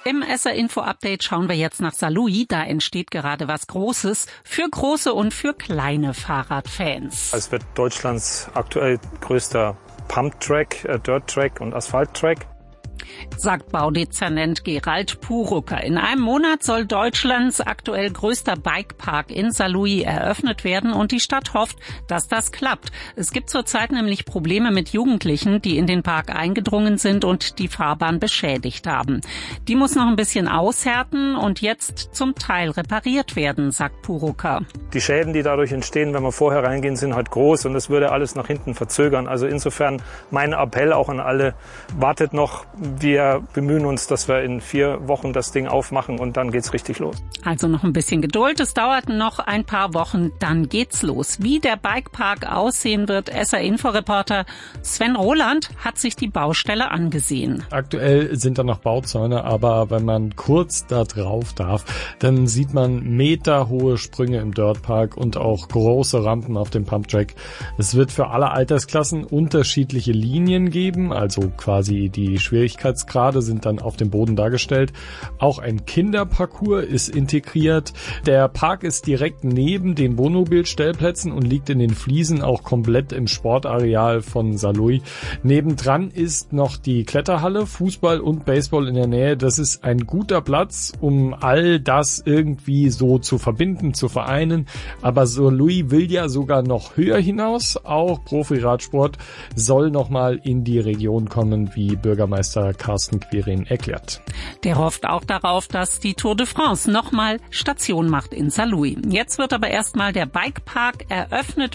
Im SR-Info-Update schauen wir jetzt nach Saarlouis. Da entsteht gerade was Großes für große und für kleine Fahrradfans. Es wird Deutschlands aktuell größter Pumptrack, Dirttrack und Asphalttrack, sagt Baudezernent Gerald Purucker. In einem Monat soll Deutschlands aktuell größter Bikepark in Saarlouis eröffnet werden und die Stadt hofft, dass das klappt. Es gibt zurzeit nämlich Probleme mit Jugendlichen, die in den Park eingedrungen sind und die Fahrbahn beschädigt haben. Die muss noch ein bisschen aushärten und jetzt zum Teil repariert werden, sagt Purucker. Die Schäden, die dadurch entstehen, wenn wir vorher reingehen, sind halt groß und das würde alles nach hinten verzögern. Also insofern mein Appell auch an alle, wartet noch. Wir bemühen uns, dass wir in 4 Wochen das Ding aufmachen und dann geht's richtig los. Also noch ein bisschen Geduld. Es dauert noch ein paar Wochen, dann geht's los. Wie der Bikepark aussehen wird, SR-Info-Reporter Sven Roland hat sich die Baustelle angesehen. Aktuell sind da noch Bauzäune, aber wenn man kurz da drauf darf, dann sieht man meterhohe Sprünge im Dirtpark und auch große Rampen auf dem Pumptrack. Es wird für alle Altersklassen unterschiedliche Linien geben, also quasi die Schwierigkeitsgrade sind dann auf dem Boden dargestellt. Auch ein Kinderparcours ist integriert. Der Park ist direkt neben den Wohnmobilstellplätzen und liegt in den Fliesen auch komplett im Sportareal von Saarlouis. Nebendran ist noch die Kletterhalle, Fußball und Baseball in der Nähe. Das ist ein guter Platz, um all das irgendwie so zu verbinden, zu vereinen. Aber Saarlouis will ja sogar noch höher hinaus. Auch Profi-Radsport soll nochmal in die Region kommen, wie Bürgermeister Carsten Quirin erklärt. Der hofft auch darauf, dass die Tour de France nochmal Station macht in Saarlouis. Jetzt wird aber erstmal der Bikepark eröffnet